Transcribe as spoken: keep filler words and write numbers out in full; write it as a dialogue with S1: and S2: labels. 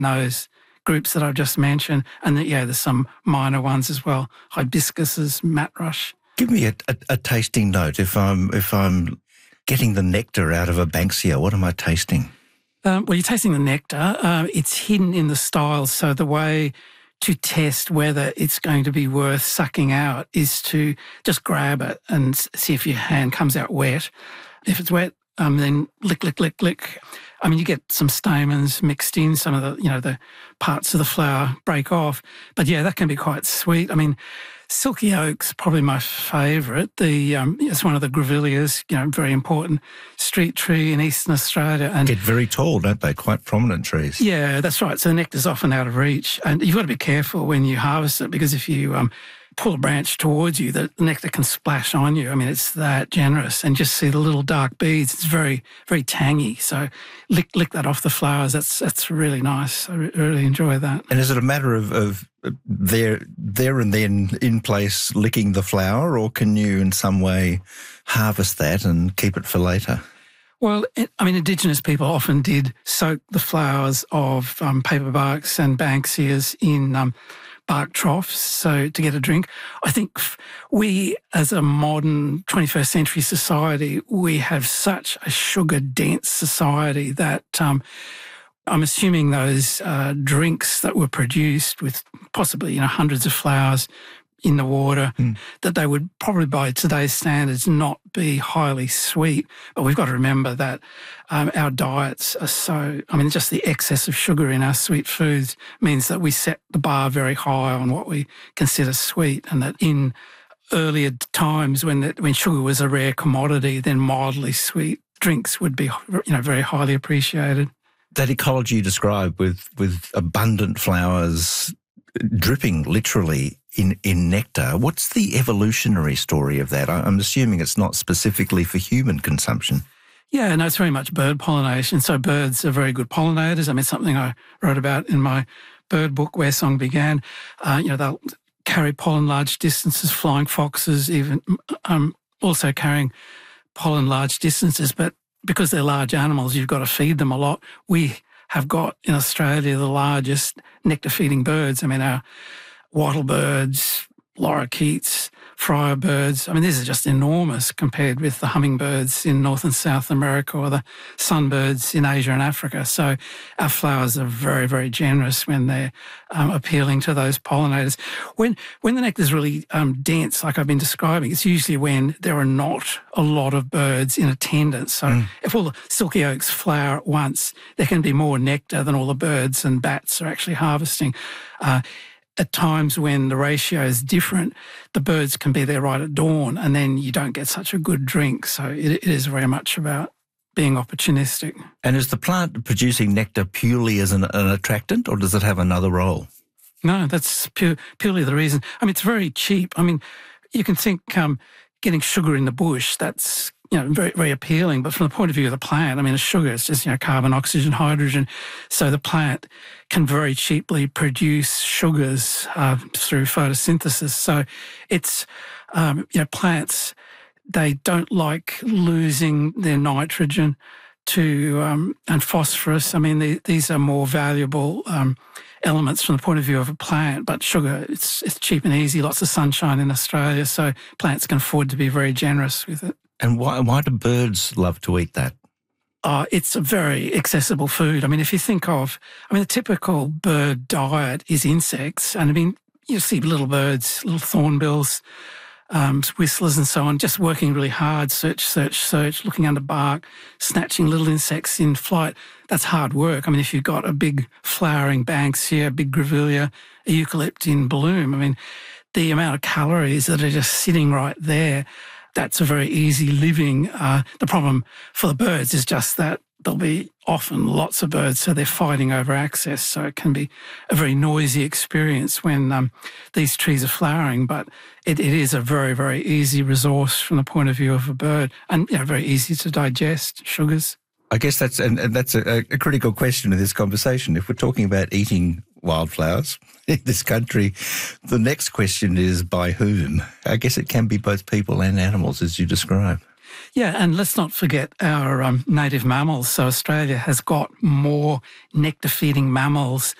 S1: those groups that I've just mentioned. And then, yeah, there's some minor ones as well, hibiscuses, matrush.
S2: Give me a, a, a tasting note. If I'm if I'm getting the nectar out of a Banksia, what am I tasting?
S1: Um, well, you're tasting the nectar. Uh, it's hidden in the styles. So the way to test whether it's going to be worth sucking out is to just grab it and see if your hand comes out wet. If it's wet, um, then lick, lick, lick, lick. I mean, you get some stamens mixed in, some of the, you know, the parts of the flower break off. But yeah, that can be quite sweet. I mean, silky oak's probably my favourite. The um, it's one of the grevilleas, you know, very important street tree in eastern Australia. And
S2: get very tall, don't they? Quite prominent trees.
S1: Yeah, that's right. So the nectar's often out of reach, and you've got to be careful when you harvest it, because if you um, pull a branch towards you, the nectar can splash on you. I mean, it's that generous, and just see the little dark beads. It's very, very tangy. So lick, lick that off the flowers. That's that's really nice. I re- really enjoy that.
S2: And is it a matter of, of there, there and then in place licking the flower, or can you in some way harvest that and keep it for later?
S1: Well, I mean, Indigenous people often did soak the flowers of um, paperbarks and Banksias in um, bark troughs, so to get a drink. I think we, as a modern twenty-first century society, we have such a sugar-dense society that um, I'm assuming those uh, drinks that were produced with possibly, you know, hundreds of flowers in the water, mm. that they would probably by today's standards not be highly sweet. But we've got to remember that um, our diets are so, I mean, just the excess of sugar in our sweet foods means that we set the bar very high on what we consider sweet, and that in earlier times when the, when sugar was a rare commodity, then mildly sweet drinks would be, you know, very highly appreciated.
S2: That ecology you described with, with abundant flowers dripping literally in, in nectar, what's the evolutionary story of that? I'm assuming it's not specifically for human consumption.
S1: Yeah, no, it's very much bird pollination. So birds are very good pollinators. I mean, something I wrote about in my bird book, Where Song Began. Uh, you know, they'll carry pollen large distances, flying foxes, even um, also carrying pollen large distances. But because they're large animals, you've got to feed them a lot. We have got in Australia the largest nectar-feeding birds. I mean, our wattlebirds, lorikeets, friarbirds, I mean, these are just enormous compared with the hummingbirds in North and South America or the sunbirds in Asia and Africa. So our flowers are very, very generous when they're um, appealing to those pollinators. When when the nectar is really um, dense, like I've been describing, it's usually when there are not a lot of birds in attendance. So mm. if all the silky oaks flower at once, there can be more nectar than all the birds and bats are actually harvesting. Uh, At times when the ratio is different, the birds can be there right at dawn, and then you don't get such a good drink. So it, it is very much about being opportunistic.
S2: And is the plant producing nectar purely as an, an attractant, or does it have another role?
S1: No, that's pure, purely the reason. I mean, it's very cheap. I mean, you can think um, getting sugar in the bush, that's, you know, very, very appealing. But from the point of view of the plant, I mean, a sugar is just, you know, carbon, oxygen, hydrogen. So the plant can very cheaply produce sugars uh, through photosynthesis. So it's, um, you know, plants, they don't like losing their nitrogen to um, and phosphorus. I mean, the, these are more valuable um, elements from the point of view of a plant. But sugar, it's it's cheap and easy, lots of sunshine in Australia, so plants can afford to be very generous with it.
S2: And why why do birds love to eat that?
S1: Uh, it's a very accessible food. I mean, if you think of, I mean, the typical bird diet is insects. And I mean, you see little birds, little thornbills, um, whistlers and so on, just working really hard, search, search, search, looking under bark, snatching little insects in flight. That's hard work. I mean, if you've got a big flowering Banksia, a big grevillea, a eucalypt in bloom, I mean, the amount of calories that are just sitting right there, that's a very easy living. Uh, the problem for the birds is just that there'll be often lots of birds, so they're fighting over access. So it can be a very noisy experience when um, these trees are flowering, but it, it is a very, very easy resource from the point of view of a bird, and, you know, very easy to digest, sugars.
S2: I guess that's and, and that's a, a critical question in this conversation. If we're talking about eating wildflowers in this country, the next question is by whom? I guess it can be both people and animals, as you describe.
S1: Yeah, and let's not forget our um, native mammals. So Australia has got more nectar-feeding mammals